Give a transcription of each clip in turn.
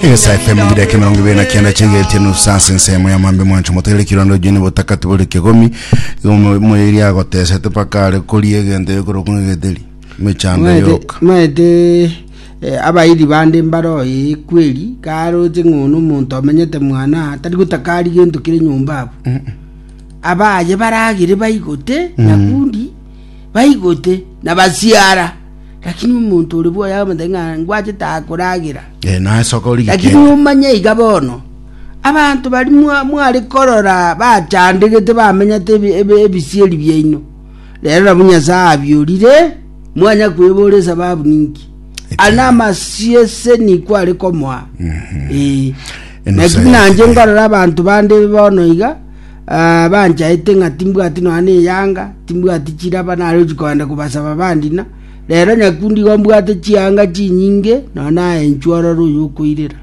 Esa FM ndike mirongo ibiri na kenda chenge tenu sasa nsemo ya mambe mwancho motele kirondo jini botakati bole kegomi mu area gotese tepakale kolie gende yokorokunge gedeli mechanda yoka mwete abairi bande mbaro kweli karo tingunu muntu amenyete mwana atari gutakari gento kire nyumba abo abaje baragire bayigote nakundi bayigote nabasiara lakini umuntu uri bwo yamandenga ngwaje takuragira na sokoli lakini umanye igabono abantu bari mwari korora bacandegete bamenyete ebisieri byeino rero nabunya abyurire mwanya kweboreza babu ninki anama siese ni kwari komwa lakini nanje ngorora abantu bande bono iga banja etenga timbu ati no ane yanga timbu ati chiraba naro chikwanda kubasaba bandina rero nyakundi gombwate chianga chinyinge nona enchwara ruyo kuirira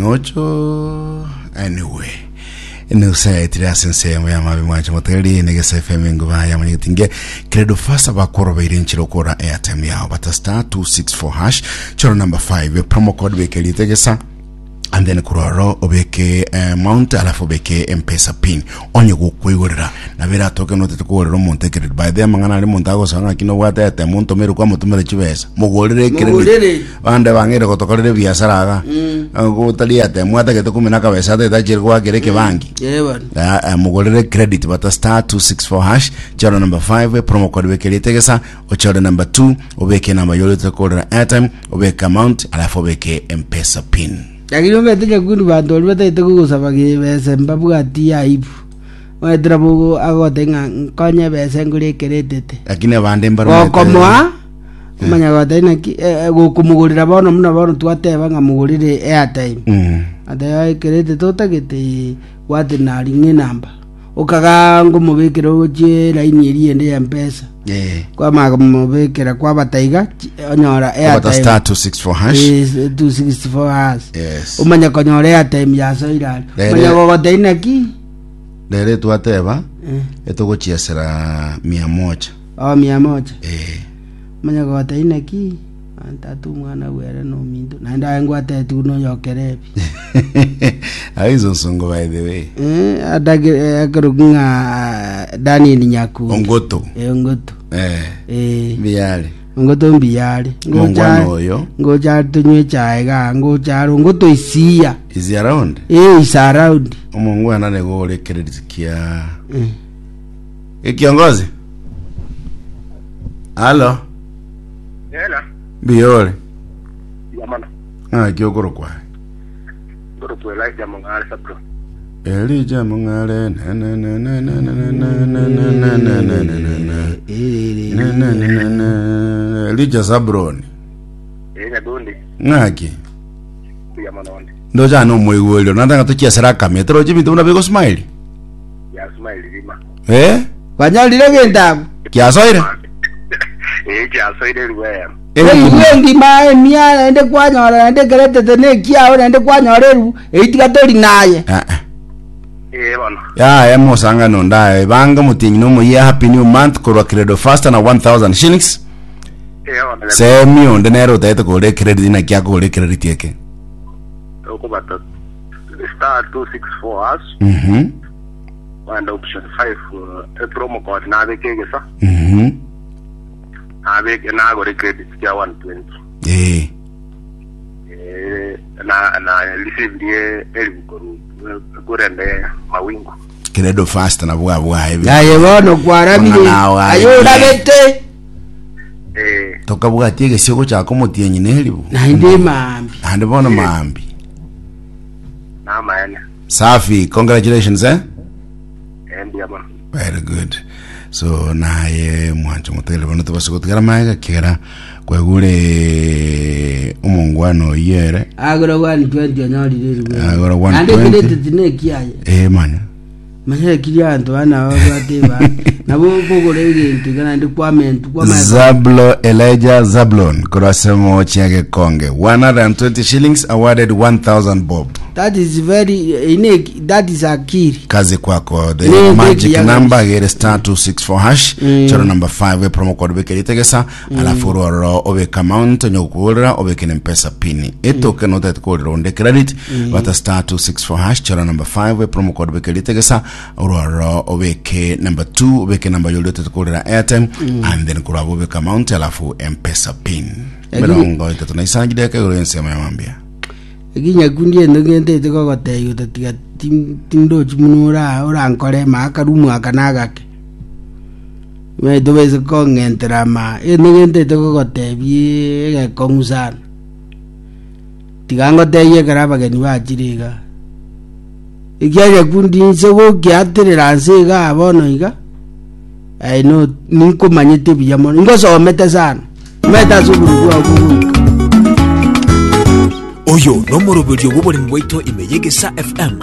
ocho anyway eno say tira sensemo ya mabi mwacho moteli negese FM nguba ya manyitinge credo fasa bakoro bairenchiro kora airtime yao bata star 264 hash choro number 5 promo code bekeli tegesa and then kuraro obeke mount alafu beke mpesa pin onye gukwigurira na bira toke no tetukorero monte credit by them ngana ari montago sanga kino wata ate monto meru kwa mutumere chibesa mugorire credit bande bangire gotokorere biashara aga gutali ate mwata ke tukumena kabesa ate tachiri kwa gereke banki mugorire credit bata star 264 hash choro number 5 promo code beke litegesa ochoro number 2 obeke namba yolo tekorera airtime obeke amount alafu beke mpesa pin. Lakini umeteja kundu bantu batete kugusaba gebese mbabwati aibu wetra bugo agotenga nkonya bese ngurekeretete lakini abande mbaro komwa manya gotena gukumugurira bono muna bono twateba ngamugurire airtime ate kerete totagete wate nari nge namba ukaga ngumubikira uje line eri ende ya mpesa kwa magumubikira kwa bataiga onyora airtime star 264 hash 264 hash umanya konyora airtime ya soira manya gogoteina ki lere twateba etugochiesera 100 100 manya gogoteina ki antatu mwana wera no mindo nanda ngwate tu no yokerebi aizo songo by the way adage akurugunga Daniel Nyaku ongoto ongoto biyale ongoto mbiyale ngoja tunywe chai ga ngoto isia is around is around omungu anane gore credit kia ekiongozi halo Hela. Biore. Yamana. Kiogoro kwa. Goro kwa like mangale sabro. Elija mangale Elija sabroni. Nyagondi. Ngaki. Yamana wandi. Ndoja no mwigwelio natanga tukiasera kametro jimi tuna bego smile. Ya smile lima. Kwanyalire genda. Kiasoire. Kiasoire ruwe. Wengi mae mia ende kwanyora ende kerete tene kiao ende kwanyora ru itigatori naye bana ya mosanga no ndaye banga mutinyi no mo ya happy new month ko credo faster na 1000 shillings bana semi onde nero tete ko le credit na kya ko le credit yake ko bata star 264 hash and option 5 promo code na bekegesa Avec na go credit ya 120 na receive die elibukuru kurende mawingu credo fast na bwa hivi ya yebono kwarabire ayo rabete toka bwa tiege siko cha komotienyi nelibu na inde mambi ande bono mambi na maana safi congratulations ndiaba very good so naye mwancho motele bano tubasikotigara maega kera kwegure umungwano yere agora 120 anyalire agora 120 ande kidete tine kiaye manya kiria antu bana bateba nabo kugore ibintu kana ndi kwa Zablo Elijah Zablon kurasemo chiage konge 120 shillings awarded 1000 bob That is very unique. That is akili. Kazi kwako. The magic number gere star 264 hash. Choro number 5 we promo code beke litegesa. Alafu ro obeka amount nyokura obeke mpesa pini. Eto kenota code ronde credit. Bata star 264 hash. Choro number 5 we promo code beke litegesa. Ro obeke number 2 obeke number yodote code ra Airtime. And then kura obeka amount alafu mpesa pin. Merongo ita tunaisajide ke urense mayamambia. Ginya kundi ndogende tiko gote yutatiga tindo chimunura ora nkore makarumu akanagake we dobeze kongentera ma ndogende tiko gote bi ge kongusana tigango teye karaba geni bachiriga igiye kundi sego kiatirira nsiga abono iga ai no ninko manyete biyamo ngoso mete sana meta zuburu kwa kuruka Oyo no moroberio bubori mwaito imeyegesa FM.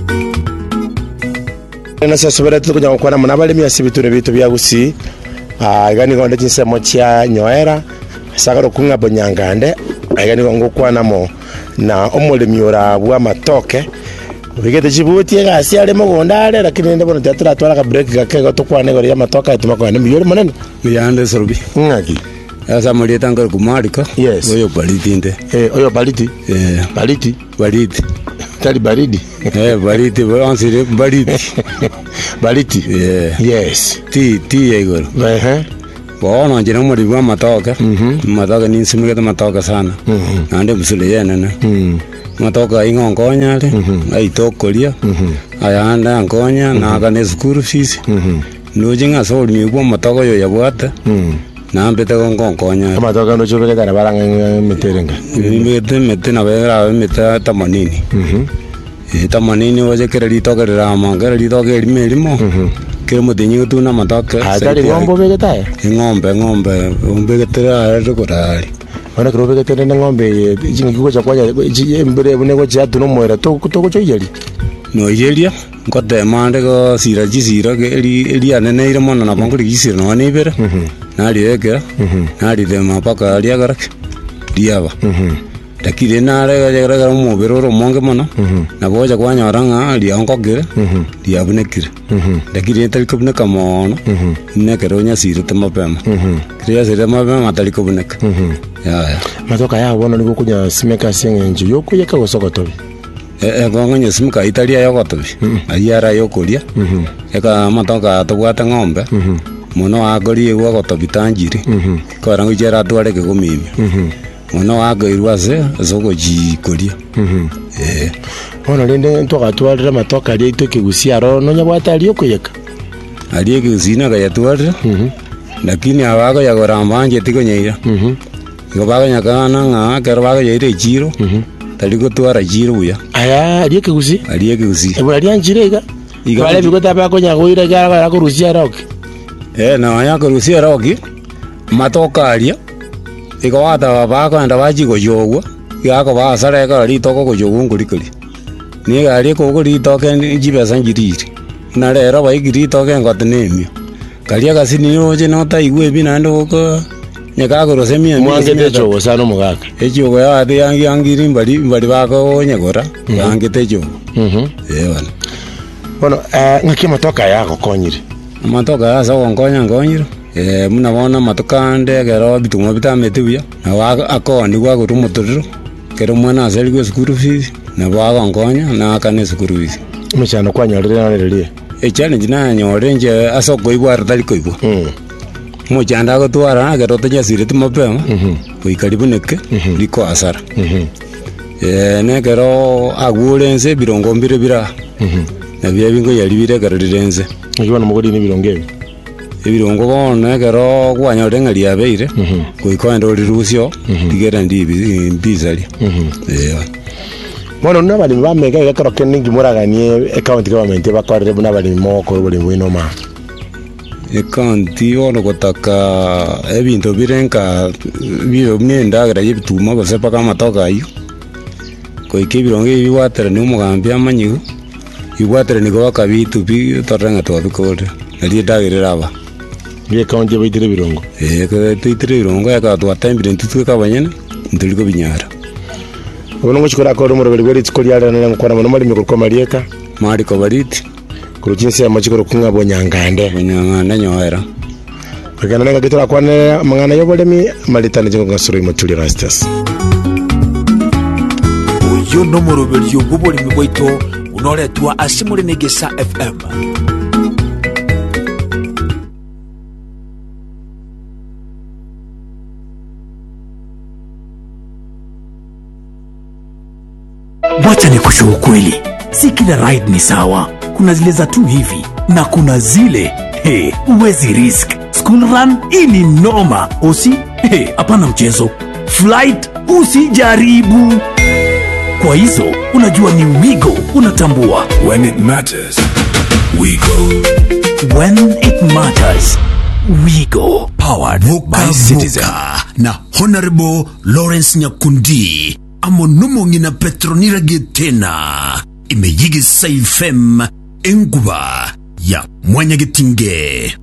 Nasa sobera tukuja gukora munabale myasi biture bitu bya gusi. Igani gonde kinsemo kya nyoera. Sagaro kunga bonyangande. Igani ngo kwanamo na omulimi ora bwa matoke. Bigete chibuti gasi ale mogondale lakini ndebo ntatira twala ka break gakego tukwane gori ya matoka itumakwane miyori manene. Miyande sorubi. Ngaki. Asa mali tangara kumarika. Yes. Oyo baliti nde. Oyo baliti. Baliti. Baliti. Tali baridi. Baliti bansire baliti. Baliti. Yes. Ti yego. Bono njira muri bwa matoka. Matoka ni simigeta matoka sana. Ande busule yana. Matoka ingongonya ale. Ai tokolia. Ayanda ngonya na kana school fees. Nojinga so mi bwa matoka yo yabwata. Na mbete kongonya kama toka no chobeka tara baranga meterenga mete na bera mete tamanini tamanini waje kereli toka rama kereli toka elimo kero mudenyi tu na matoka atari ngombo begeta ngombe umbegeta rekorari ona kero begeta na ngombe jingi ko chakwanya mbere bune ko cha tuno moera to choyeli no yelia ngote mande ko sira jisira ke eli anene ire mona na banguri jisira no ne bere nari eke nari de mapaka ali agarak diaba takire nare gara mu beroro monge mona na boja kwanya oranga ali onkogere diabune kire takire talikobne kamono ne keronya sirete mapema kriya sire mapema talikobne ya matoka ya bono niko kunya simeka sengenju yokuyeka gosokotobi gongo simeka Italia yokotobi ayara yokolia eka matoka tobwata ngombe muno agori ewa gotobitanjiri korango jera tware ke gomimi muno agoirwase zogo jikoria ono lende ntoka tware matoka ali itoke gusiaro no nyabwata ali okuyeka ali ke usina ga yatware lakini abago ya gorambanje tikonyeira gobago nyakana nga kerbago yeire jiro taliko twara jiro ya aya ali ke gusi ebo ali anjirega wale bigota ba konya goira gara ko rusia roke na ya ko rusia roki matoka alia igawata babako anda baji go yogo yako ba sare ka ri toko go yogo ngurikuri ni ga ri ko go ri toke jibe sanjiriri na rero ba igiri toke ngotnemio kalia gasini oje no ta igwe binando ko nyaka go rosemia mwangete jogo sano mugaka ejogo ya ade yangiri mbali bako nyagora yangete jogo bana bueno ngaki matoka yako konyiri matoka asa ngonyiro muna bona matokande gero bituma bitametuya na wa akoni gwa gurumuturu kero mwana aseli go school fees na wa ngonya na akane school fees mchana kwanyorera nalelie challenge na nyorenje asoko ibwara taliko ibo mujanda go twara gero toja sirete mapema kuikaribuneke liko asara ne gero agurense birongo mbire bira na bya bingo yali bire garirirenze ngibona mugodi ni birongewe ebirongo bone gero gwanyore ngari abeire kuikondo rirusyo digera ndibi mbizali Bueno, nabali bamega gakaro keningi muraganie account government bakorere nabali moko buli mwino ma account ono gotaka ebinto birenka biro myenda gra yibituma gosepa kama toka ayo koikibirongo ibiwatera ni umugambi amanyigo ibwatera ni goka bitu bi toranga to bikore ali dagirira aba ye account ye bitire birongo ko bitire birongo ya ka to atambire ntutwe kabanyene ntuliko binyara uno nguchikora ko rumuro beli tsikoli ala nana ngukwana muno mali mikuru marieka mari ko bariti kurujinsi ya machikoro kunga bonyangande nyoera bagana nanga gitora kwane mangana yobolemi malitana jingo ngasuru imotuli rastas uyo no muruberi ubulimi bwaito unoletwa asimule negesa FM. Wacha nikushe ukweli, si kila ride ni sawa. Kuna zile za tu hivi na kuna zile uwezi risk. School run ini noma, osi hapana mchezo. Flight usijaribu. Kwa hizo unajua ni Wigo unatambua. When it matters, we go. When it matters, Wigo. Powered by Citizen. Na Honorable Lawrence Nyakundi. Amonumo ngina Petronira Getena. Imeyigi Saifem Enguba ya Mwanya Getinge.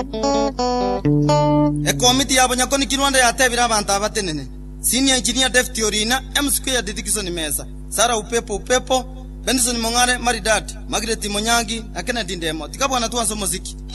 Komiti ya Banyakoni Kinwanda ya tebira abantu abatenene. Senior Engineer Def Theorina, M Square Dedikison Mesa. Sara Upepo, Benson Mongare, Maridad, Margaret Monyangi, na Kennedy Ndemo. Tikabwana tuanzo muziki.